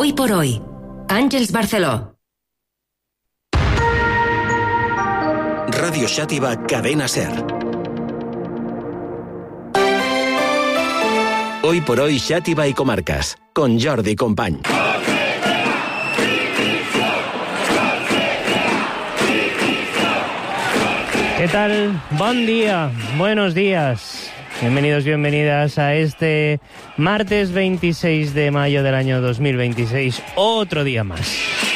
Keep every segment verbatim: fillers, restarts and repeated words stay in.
Hoy por hoy, Àngels Barceló. Radio Xàtiva, Cadena Ser. Hoy por hoy, Xàtiva y comarcas, con Jordi Company. ¿Qué tal? Buen día, buenos días. Bienvenidos, bienvenidas a este martes veintiséis de mayo del año dos mil veintiséis. Otro día más.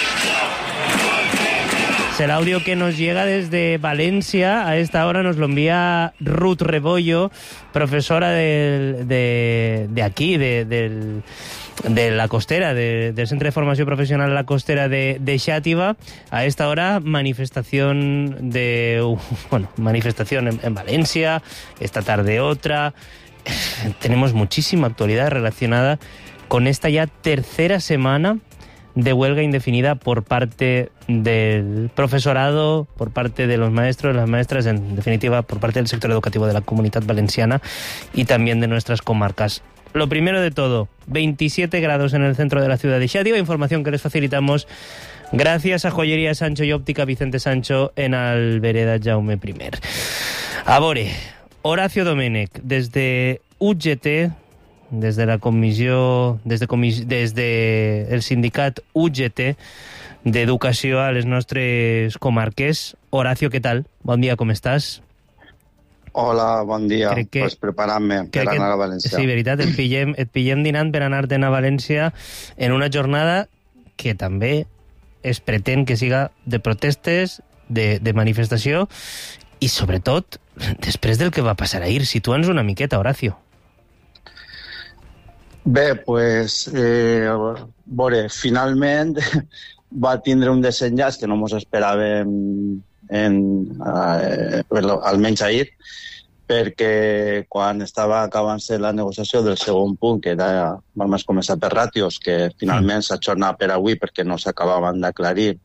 Es el audio que nos llega desde Valencia. A esta hora nos lo envía Ruth Rebollo, profesora de, de, de aquí, de, del... de la costera, de, del Centre de Formació Professional La Costera de, de Xàtiva. A esta hora, manifestación de bueno, manifestación en, en Valencia, esta tarde otra. Tenemos muchísima actualidad relacionada con esta ya tercera semana de huelga indefinida por parte del profesorado, por parte de los maestros, las maestras, en definitiva, por parte del sector educativo de la Comunitat Valenciana y también de nuestras comarcas. Lo primero de todo, veintisiete grados en el centro de la ciudad de Xàtiva, información que les facilitamos gracias a Joyería Sancho y Óptica Vicente Sancho en Albereda Jaume primer. A veure, Horacio Domènech, desde U G T, desde la comissió, desde, comis, desde el sindicat U G T d'Educació a les nostres comarques. Horacio, què tal? Bon dia, com estàs? Hola, bon dia. Crec que, pues preparant-me per que, anar a València. Sí, veritat, et pillem, et pillem dinant per anar-te'n a València en una jornada que també es pretén que siga de protestes, de, de manifestació i, sobretot, després del que va passar ahir. Situa'ns una miqueta, Horacio. Bé, pues, eh, veure, finalment va tindre un desenllaç que no mos esperàvem en, eh, almenys ahir, perquè quan estava acabant-se la negociació del segon punt, que era, vam començar per ràtios, que finalment s'ha ajornat per avui perquè no s'acabaven d'aclarir,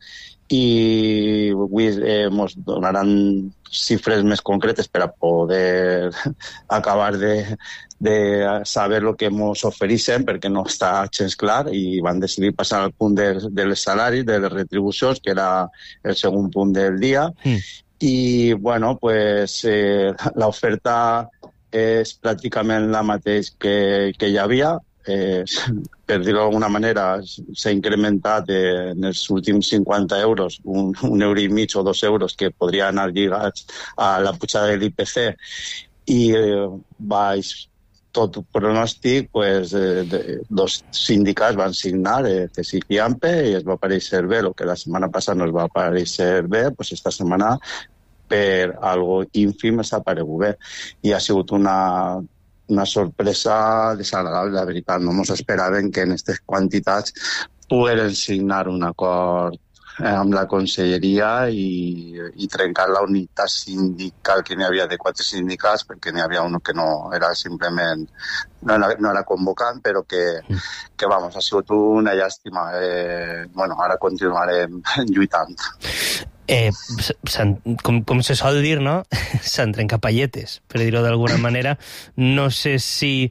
i avui eh, ens donaran xifres més concretes per a poder acabar de, de saber el que ens ofereixen, perquè no està gens clar, i van decidir passar al punt de, dels salaris, de les retribucions, que era el segon punt del dia. Mm. I, bueno, pues eh, l'oferta és pràcticament la mateixa que, que hi havia. Eh, per dir-ho d'alguna manera, s'ha incrementat eh, en els últims cinquanta euros, un, un euro i mig o dos euros que podrien anar lligats a la pujada de l'I P C, i eh, baix tot pronòstic, pues, eh, de, dos sindicats van signar, eh, C S I C i AMPE, i es va aparèixer bé, el que la setmana passada no es va aparèixer bé, pues esta setmana per algo ínfim s'ha aparegut bé, i ha sigut una una sorpresa desagradable, la veritat. No ens esperaven que en aquestes quantitats pogueren signar un acord amb la conselleria i, i trencar la unitat sindical, que n'hi havia de quatre sindicats, perquè n'hi havia un que no era simplement, no era, no era convocant, però que, que vamos, ha sigut una llàstima. Eh, bueno, ara continuarem lluitant. Eh, com, com se sol dir, no? S'han trencat palletes, per dir-ho d'alguna manera. No sé si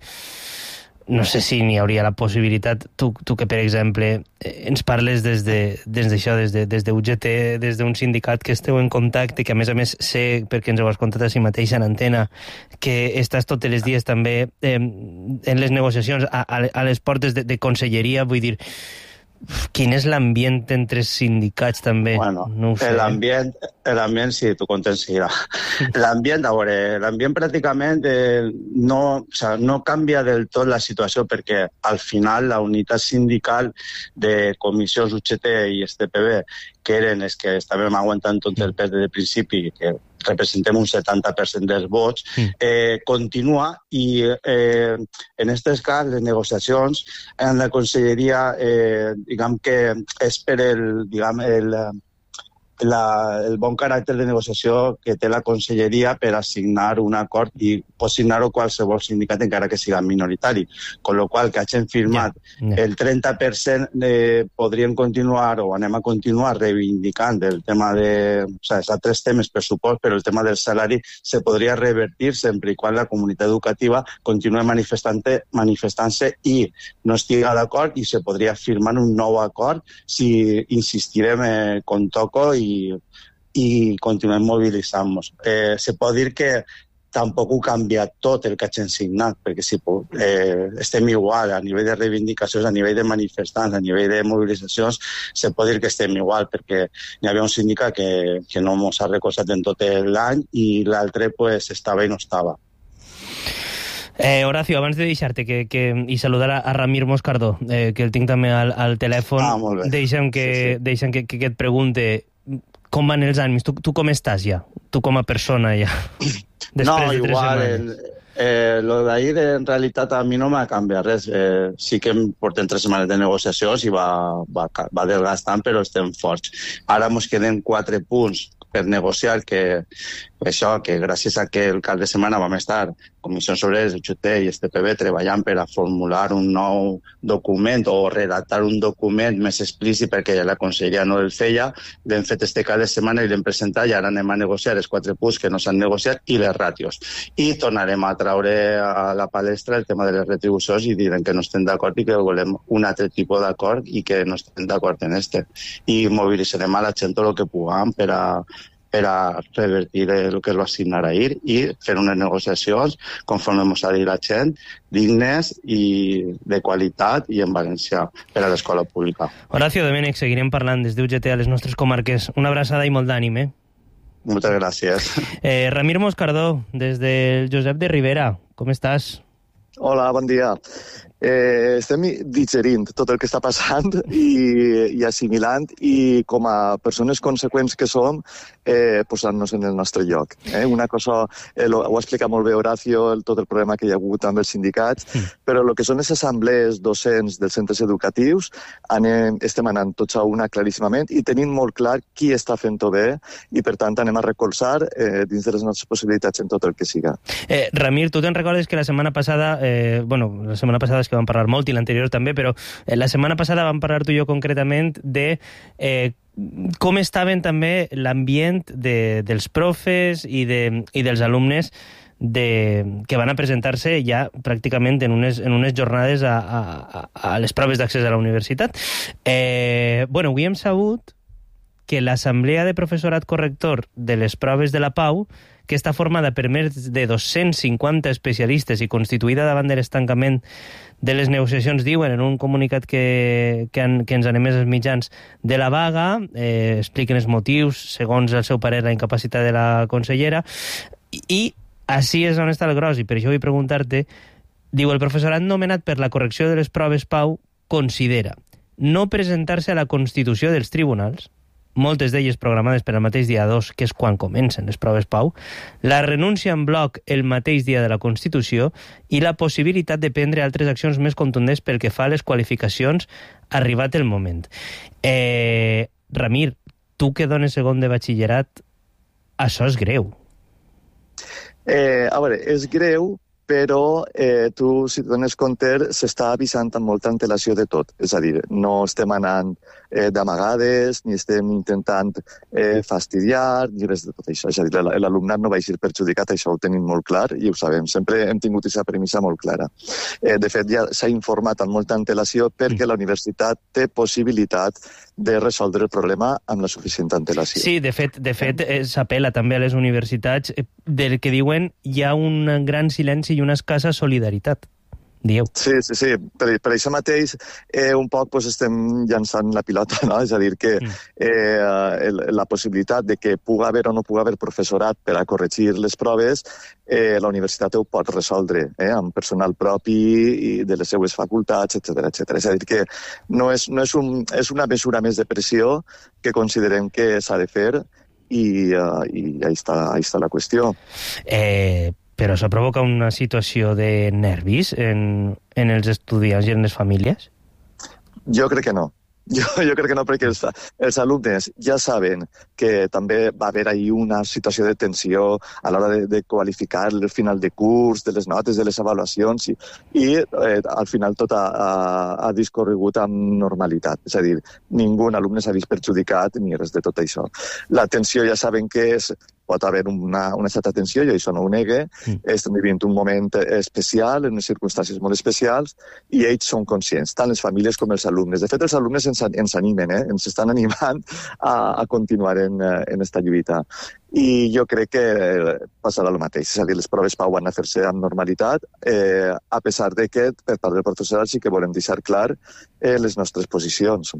no sé si n'hi hauria la possibilitat, tu, tu que, per exemple, ens parles des de, des d'això, des de, des de U G T, des d'un sindicat que esteu en contacte, que a més a més sé, perquè ens ho has contat així mateix en antena, que estàs tots els dies també eh, en les negociacions a, a, a les portes de, de conselleria, vull dir, quin és l'ambient entre sindicats també? Bueno, no ho sé. L'ambient, l'ambient sí, tu contents sí. L'ambient, a veure, l'ambient pràcticament eh, no, o sea, no canvia del tot la situació, perquè al final la unitat sindical de comissions U G T i S T P B, que eren els que estàvem aguantant tot el pes de principi, que representem un setanta per cent dels vots, eh, continua, i eh, en aquest cas les negociacions en la conselleria, eh, diguem que és per el, diguem, el, la, el bon caràcter de negociació que té la conselleria per assignar un acord i pot signar-ho qualsevol sindicat encara que siga minoritari. Con lo qual, que hagin firmat yeah, yeah. el trenta per cent de, podrien continuar o anem a continuar reivindicant el tema de... O sea, hi ha tres temes, pressupost, però el tema del salari se podria revertir sempre i quan la comunitat educativa continue manifestant-se manifestant i no estiga d'acord i se podria firmar un nou acord si insistirem eh, con toco i, i continuem mobilitzant-nos. Eh, se pot dir que tampoc ho canvia tot el que hagin signat, perquè si eh, estem igual a nivell de reivindicacions, a nivell de manifestants, a nivell de mobilitzacions, se pot dir que estem igual, perquè hi havia un sindicat que, que no ens ha recolzat en tot l'any i l'altre pues, estava i no estava. Eh, Horacio, abans de deixar-te que, que, i saludar a, a Ramir Moscardó, eh, que el tinc també al, al telèfon, ah, deixa'm, que, sí, sí. deixa'm que, que, que et pregunte com van els ànims, tu, tu com estàs ja? Tu com a persona ja? No, igual, el, eh, lo d'ahir en realitat a mi no m'ha canviat res. Eh, sí que em portem tres setmanes de negociacions i va, va, va desgastant, però estem forts. Ara ens queden quatre punts per negociar, que això, que gràcies a que el cap de setmana vam estar Comissions Obreres, U G T i S T P B treballant per a formular un nou document o redactar un document més explícit perquè ja la conselleria no el feia, l'hem fet este cap de setmana i l'hem presentat i ara anem a negociar els quatre punts que no s'han negociat i les ràtios. I tornarem a traure a la palestra el tema de les retribucions i direm que no estem d'acord i que volem un altre tipus d'acord i que no estem d'acord en este. I mobilitzarem a la gent tot el que puguem per a per a revertir el que es va assignar ahir i fer unes negociacions, conforme ens ha dit la gent, dignes i de qualitat i en valencià per a l'escola pública. Horacio Domènech, seguirem parlant des d'U G T a les nostres comarques. Una abraçada i molt d'ànim, eh? Moltes gràcies. Eh, Ramir Moscardó, des del Josep de Ribera, com estàs? Hola, bon dia. Eh, estem digerint tot el que està passant i, i assimilant i com a persones conseqüents que som eh, posant-nos en el nostre lloc. Eh? Una cosa, eh, lo, ho ha explicat molt bé Horacio, el, tot el problema que hi ha hagut amb els sindicats, mm. però el que són les assemblees docents dels centres educatius anem, estem anant tots a una claríssimament i tenim molt clar qui està fent-ho bé i per tant anem a recolzar eh, dins de les nostres possibilitats en tot el que siga. Eh, Ramir, tu te'n recordes que la setmana passada, eh, bueno, la setmana passada és que vam parlar molt i l'anterior també, però eh, la setmana passada vam parlar tu i jo concretament de eh, com estaven també l'ambient de, dels profes i, de, i dels alumnes de, que van a presentar-se ja pràcticament en unes, en unes jornades a, a, a les proves d'accés a la universitat. Eh, bueno, avui hem sabut que l'Assemblea de Professorat Corrector de les proves de la Pau, que està formada per més de dos-cents cinquanta especialistes i constituïda davant de l'estancament de les negociacions, diuen en un comunicat que, que, han, que ens han emès els mitjans de la vaga, eh, expliquen els motius, segons el seu parer, la incapacitat de la consellera, i, i així és on està el gros, i per això vull preguntar-te, diu, el professorat nomenat per la correcció de les proves Pau considera no presentar-se a la Constitució dels tribunals, moltes d'elles programades per al mateix dia dos, que és quan comencen les proves Pau, la renúncia en bloc el mateix dia de la Constitució i la possibilitat de prendre altres accions més contundents pel que fa a les qualificacions arribat el moment. Eh, Ramir, tu que dones segon de batxillerat, això és greu. Eh, a veure, és greu, però eh, tu, si et dones compte, s'està avisant amb molta antelació de tot. És a dir, no estem anant eh, d'amagades, ni estem intentant eh, fastidiar, ni res de tot això. És a dir, l'alumnat no va ser perjudicat, això ho tenim molt clar i ho sabem. Sempre hem tingut aquesta premissa molt clara. Eh, de fet, ja s'ha informat amb molta antelació perquè la universitat té possibilitat de resoldre el problema amb la suficient antelació. Sí, de fet, de fet eh, s'apel·la també a les universitats eh, del que diuen hi ha un gran silenci i una escassa solidaritat. Dieu. Sí, sí, sí. Per, per això mateix eh, un poc pues, estem llançant la pilota, no? És a dir, que eh, el, la possibilitat de que pugui haver o no pugui haver professorat per a corregir les proves, eh, la universitat ho pot resoldre eh, amb personal propi i de les seues facultats, etcètera, etcètera. És a dir, que no és, no és, un, és una mesura més de pressió que considerem que s'ha de fer i, uh, i ahí està, ahí està la qüestió. Eh... Però això provoca una situació de nervis en, en els estudiants i en les famílies? Jo crec que no. Jo, jo crec que no, perquè els, els alumnes ja saben que també va haver ahir una situació de tensió a l'hora de, de qualificar el final de curs, de les notes, de les avaluacions, i, i eh, al final tot ha, ha, ha discorregut amb normalitat. És a dir, ningú alumne s'ha vist perjudicat ni res de tot això. La tensió ja saben que és... pot haver una, una certa tensió, jo això no ho negue, mm. estem vivint un moment especial, en unes circumstàncies molt especials, i ells són conscients, tant les famílies com els alumnes. De fet, els alumnes ens, ens animen, eh? ens estan animant a, a continuar en, en esta lluita. I jo crec que passarà el mateix, és a dir, les proves Pau van a fer-se amb normalitat, eh, a pesar de que, per part del professorat, sí que volem deixar clar eh, les nostres posicions.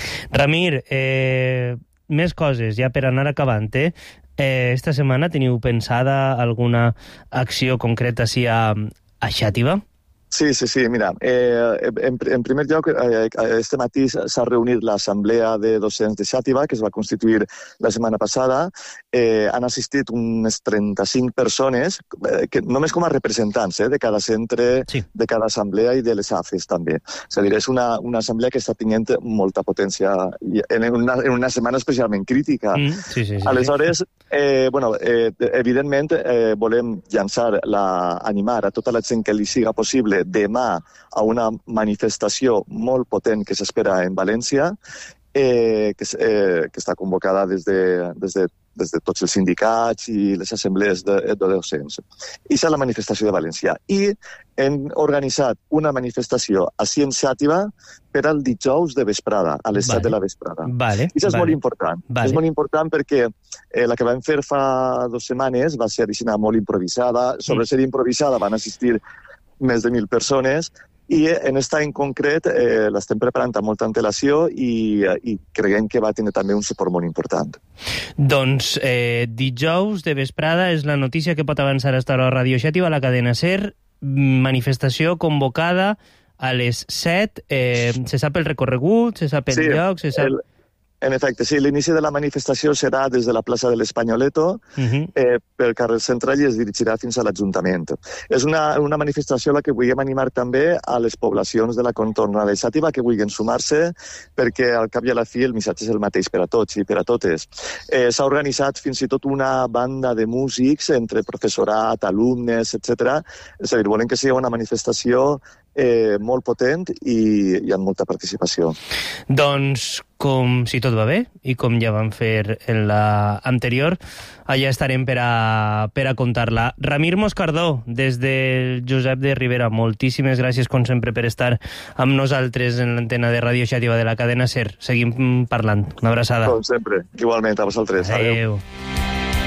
Ramir, eh, més coses, ja per anar acabant, eh? Eh, esta setmana teniu pensada alguna acció concreta així a, a Xàtiva? Sí, sí, sí. Mira, eh, en, en primer lloc, eh, este matí s'ha reunit l'Assemblea de Docents de Xàtiva, que es va constituir la setmana passada. Eh, han assistit unes trenta-cinc persones, eh, que, només com a representants eh, de cada centre, sí. de cada assemblea i de les A F Es també. És a dir, és una, una assemblea que està tenint molta potència en una, en una setmana especialment crítica. Mm, sí, sí, sí, Aleshores, eh, bueno, eh, evidentment, eh, volem llançar, la, animar a tota la gent que li siga possible demà a una manifestació molt potent que s'espera en València, eh, que, eh, que està convocada des de, des, de, des de tots els sindicats i les assemblees de, de docents. I és la manifestació de València. I hem organitzat una manifestació a Xàtiva per al dijous de vesprada, a les vale. set de la vesprada. Vale. I això és vale. molt important. Vale. És molt important perquè eh, la que vam fer fa dues setmanes va ser molt improvisada. Sobre mm. ser improvisada van assistir més de mil persones, i en esta en concret eh, l'estem preparant amb molta antelació i, i creiem que va tenir també un suport molt important. Doncs eh, dijous de vesprada és la notícia que pot avançar hasta la Ràdio Xàtiva, la cadena SER, manifestació convocada a les set, eh, se sap el recorregut, se sap el sí, lloc, se sap... El... En efecte, sí, l'inici de la manifestació serà des de la plaça de l'Espanyoleto uh-huh. eh, pel carrer central i es dirigirà fins a l'Ajuntament. És una, una manifestació a la que vulguem animar també a les poblacions de la contorna de Xàtiva que vulguin sumar-se, perquè al cap i a la fi el missatge és el mateix per a tots i per a totes. Eh, S'ha organitzat fins i tot una banda de músics entre professorat, alumnes, etcètera. És a dir, volem que sigui una manifestació eh, molt potent i, i amb molta participació. Doncs, com si tot va bé, i com ja vam fer en la anterior, allà estarem per a, per a contar-la. Ramir Moscardó, des del Josep de Ribera, moltíssimes gràcies, com sempre, per estar amb nosaltres en l'antena de Ràdio Xàtiva de la cadena SER. Seguim parlant. Una abraçada. Com sempre. Igualment, a vosaltres. Adéu. Adéu.